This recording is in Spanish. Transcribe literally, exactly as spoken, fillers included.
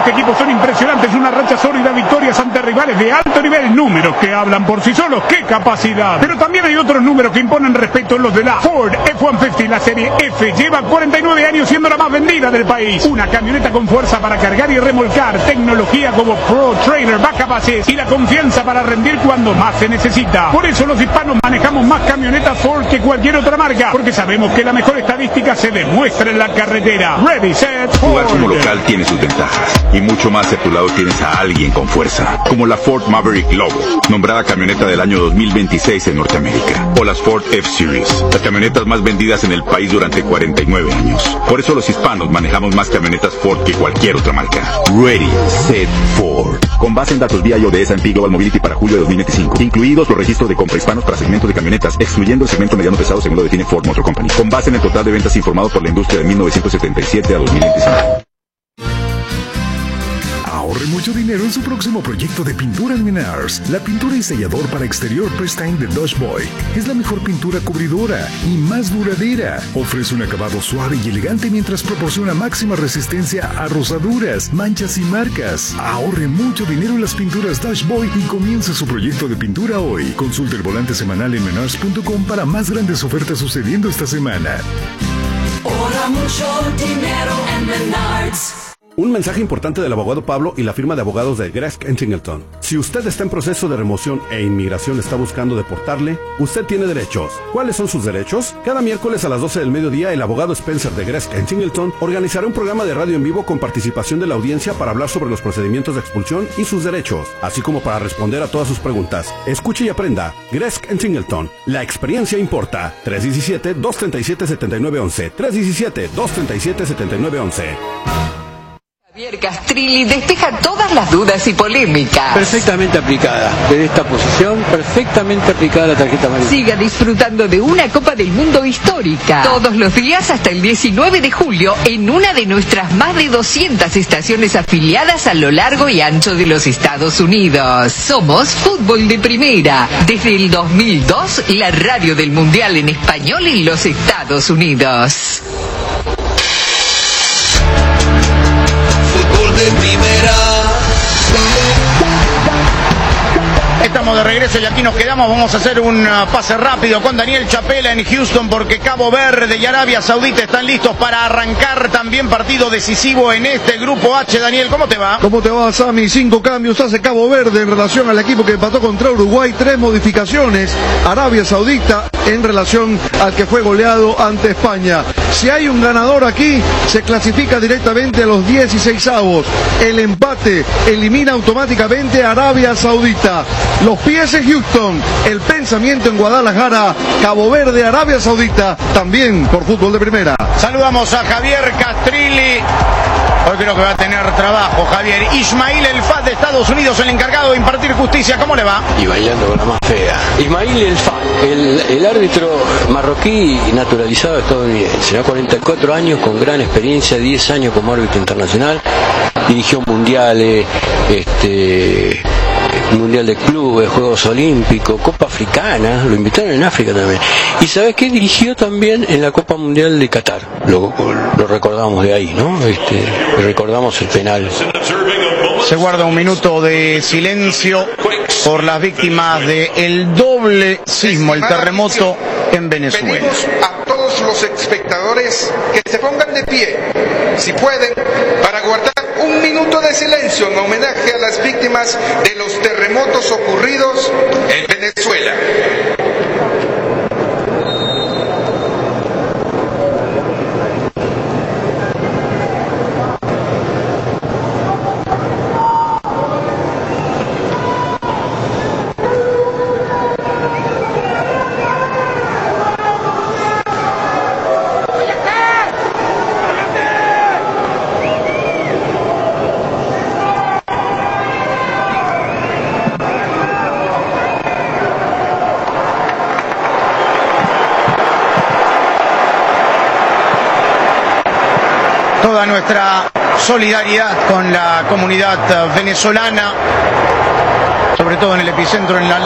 este equipo son impresionantes, una racha sólida, victorias ante rivales de alto nivel, números que hablan por sí solos, ¡qué capacidad! Pero también hay otros números que imponen respeto, los de la Ford F ciento cincuenta, la serie F, lleva cuarenta y nueve años siendo la más vendida del país, una camioneta con fuerza para cargar y remolcar, tecnología como Pro Trailer, Backup Assist y la confianza para rendir cuando más se necesita. Por eso los hispanos manejamos más camionetas Ford que cualquier otra marca, porque sabemos que la mejor estadística se demuestra en la carretera. Ready, set, Ford. Jugar como local tiene sus ventajas, y mucho más si a tu lado tienes a alguien con fuerza, como la Ford Maverick Lobo, nombrada camioneta del año dos mil veintiséis en Norteamérica, o las Ford F-Series, las camionetas más vendidas en el país durante cuarenta y nueve años. Por eso los hispanos manejamos más camionetas Ford que cualquier otra marca. Ready, set, Ford. Con base en datos V I O de S and P Global Mobility para julio de dos mil veinticinco, incluidos los registros de compra hispanos para segmentos de camionetas, excluyendo el segmento mediano pesado según lo define Ford Motor Company, con base en el total de ventas informado por la industria de mil novecientos setenta y siete a dos mil veinticinco. Ahorre mucho dinero en su próximo proyecto de pintura en Menards. La pintura y sellador para exterior Prestine de Dodge Boy es la mejor pintura cubridora y más duradera. Ofrece un acabado suave y elegante mientras proporciona máxima resistencia a rosaduras, manchas y marcas. Ahorre mucho dinero en las pinturas Dodge Boy y comience su proyecto de pintura hoy. Consulte el volante semanal en menards punto com para más grandes ofertas sucediendo esta semana. Ahorra mucho dinero en Menards. Un mensaje importante del abogado Pablo y la firma de abogados de Gresk and Singleton. Si usted está en proceso de remoción e inmigración está buscando deportarle, usted tiene derechos. ¿Cuáles son sus derechos? Cada miércoles a las doce del mediodía, el abogado Spencer de Gresk and Singleton organizará un programa de radio en vivo con participación de la audiencia para hablar sobre los procedimientos de expulsión y sus derechos, así como para responder a todas sus preguntas. Escuche y aprenda. Gresk and Singleton. La experiencia importa. tres uno siete, dos tres siete, siete nueve uno uno. tres uno siete, dos tres siete, siete nueve uno uno. Javier Castrilli despeja todas las dudas y polémicas. Perfectamente aplicada. Desde esta posición, perfectamente aplicada la tarjeta amarilla. Siga disfrutando de una Copa del Mundo histórica. Todos los días hasta el diecinueve de julio en una de nuestras más de doscientas estaciones afiliadas a lo largo y ancho de los Estados Unidos. Somos Fútbol de Primera. Desde el dos mil dos, la radio del Mundial en español en los Estados Unidos. De primera. Estamos de regreso y aquí nos quedamos. Vamos a hacer un pase rápido con Daniel Chapela en Houston porque Cabo Verde y Arabia Saudita están listos para arrancar también partido decisivo en este grupo H. Daniel, ¿cómo te va? ¿Cómo te va, Sammy? Cinco cambios hace Cabo Verde en relación al equipo que empató contra Uruguay. Tres modificaciones. Arabia Saudita en relación al que fue goleado ante España. Si hay un ganador aquí, se clasifica directamente a los dieciseisavos. El empate elimina automáticamente a Arabia Saudita. Los pies en Houston, el pensamiento en Guadalajara, Cabo Verde, Arabia Saudita, también por Fútbol de Primera. Saludamos a Javier Castrilli. Hoy creo que va a tener trabajo, Javier. Ismail El Fad de Estados Unidos, el encargado de impartir justicia. ¿Cómo le va? Y bailando con la más fea. Ismail El Fad, el, el árbitro marroquí naturalizado estadounidense, ¿no? cuarenta y cuatro años, con gran experiencia, diez años como árbitro internacional. Dirigió mundiales, este... Mundial de Clubes, Juegos Olímpicos, Copa Africana, lo invitaron en África también. Y ¿sabes qué? Dirigió también en la Copa Mundial de Qatar. Lo, lo recordamos de ahí, ¿no? Este, recordamos el penal. Se guarda un minuto de silencio por las víctimas del doble sismo, el terremoto en Venezuela. Pedimos a todos los espectadores que se pongan de pie, si pueden, para guardar un minuto de silencio en homenaje a las víctimas de los terremotos ocurridos en Venezuela. Toda nuestra solidaridad con la comunidad venezolana, sobre todo en el epicentro, en la